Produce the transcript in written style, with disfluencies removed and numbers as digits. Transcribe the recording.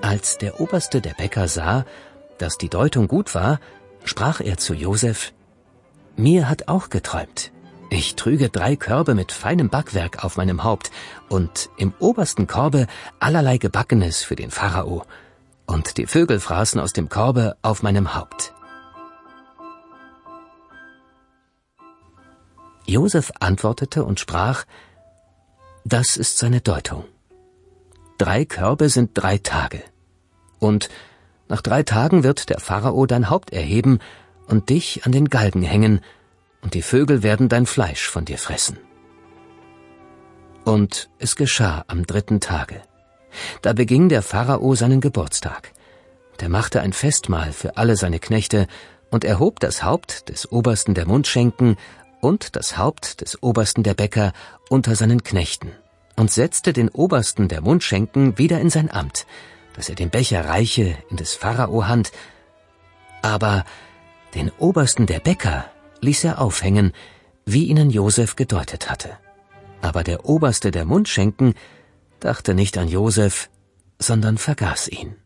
Als der Oberste der Bäcker sah, dass die Deutung gut war, sprach er zu Josef: »Mir hat auch geträumt. Ich trüge 3 Körbe mit feinem Backwerk auf meinem Haupt und im obersten Korbe allerlei Gebackenes für den Pharao, und die Vögel fraßen aus dem Korbe auf meinem Haupt.« Josef antwortete und sprach: »Das ist seine Deutung. 3 Körbe sind 3 Tage. Und nach 3 Tagen wird der Pharao dein Haupt erheben und dich an den Galgen hängen, und die Vögel werden dein Fleisch von dir fressen.« Und es geschah am 3. Tage. Da beging der Pharao seinen Geburtstag. Der machte ein Festmahl für alle seine Knechte und erhob das Haupt des Obersten der Mundschenken und das Haupt des Obersten der Bäcker unter seinen Knechten und setzte den Obersten der Mundschenken wieder in sein Amt, dass er den Becher reiche in des Pharao Hand. Aber den Obersten der Bäcker ließ er aufhängen, wie ihnen Josef gedeutet hatte. Aber der Oberste der Mundschenken dachte nicht an Josef, sondern vergaß ihn.